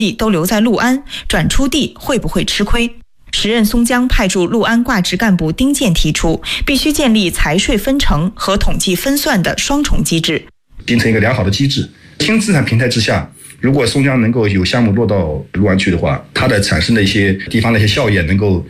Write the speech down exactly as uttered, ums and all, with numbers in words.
地都留在六安，转出地会不会吃亏？时任松江派驻六安挂职干部丁健提出，必须建立财税分成和统计分算的双重机制， 形成一个良好的机制。新资产平台之下，如果松江能够有项目落到六安去的话，它的产生的一些地方的一些效益能够